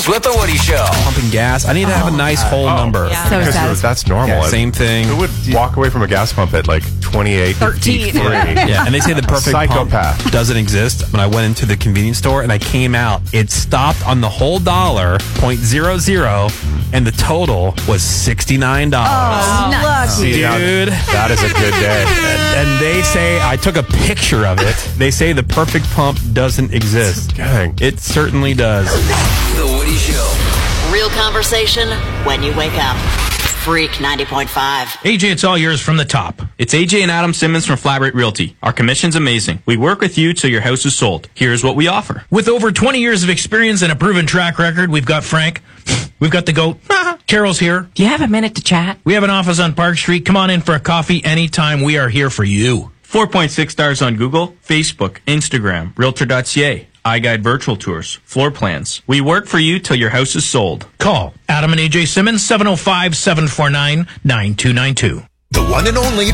Mornings with the Woody Show. Pumping gas. I need to have a nice whole number. Yeah. So sad. That's normal. Yeah, same thing. Who would walk away from a gas pump at like 28, 13. 53? Yeah, and they say the perfect Psychopath. pump doesn't exist. When I went into the convenience store and I came out, it stopped on the whole dollar, 0.00, and the total was $69. Lucky. Dude. That is a good day. And they say, I took a picture of it. They say the perfect pump doesn't exist. Dang. It certainly does. The Woody Show. Real conversation when you wake up. Freak 90.5. AJ, it's all yours from the top. It's AJ and Adam Simmons from Flat Rate Realty. Our commission's amazing. We work with you till your house is sold. Here's what we offer. With over 20 years of experience and a proven track record, we've got Frank. We've got the GOAT. Carol's here. Do you have a minute to chat? We have an office on Park Street. Come on in for a coffee anytime. We are here for you. 4.6 stars on Google, Facebook, Instagram, Realtor.ca, iGuide Virtual Tours, floor plans. We work for you till your house is sold. Call Adam and AJ Simmons, 705-749-9292. The one and only